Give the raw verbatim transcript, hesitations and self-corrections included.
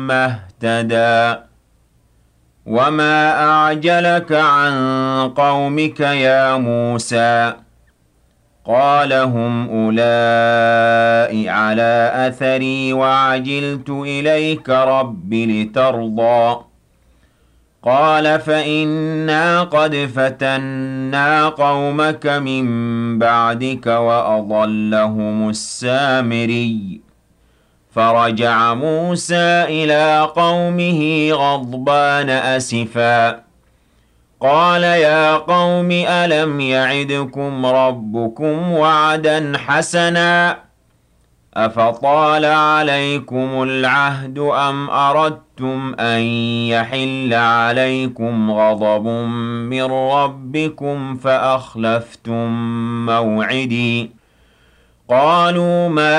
ثُمَّ اهْتَدَىٰ وَمَا أَعْجَلَكَ عَن قَوْمِكَ يَا مُوسَىٰ قَالَ هُمْ أُولَاءِ عَلَىٰ أَثَرِي وَعَجِلْتُ إِلَيْكَ رَبِّ لِتَرْضَىٰ قَالَ فَإِنَّا قَدْ فَتَنَّا قَوْمَكَ مِن بَعْدِكَ وَأَضَلَّهُمُ السَّامِرِيُّ فَرَجَعَ مُوسَىٰ إِلَىٰ قَوْمِهِ غَضْبَانَ أَسِفًا قَالَ يَا قَوْمِ أَلَمْ يَعِدْكُمْ رَبُّكُمْ وَعْدًا حَسَنًا أَفَطَالَ عَلَيْكُمُ الْعَهْدُ أَمْ أَرَدتُّمْ أَن يَحِلَّ عَلَيْكُمْ غَضَبٌ مِّن رَّبِّكُمْ فَأَخْلَفْتُم مَّوْعِدِي قَالُوا مَا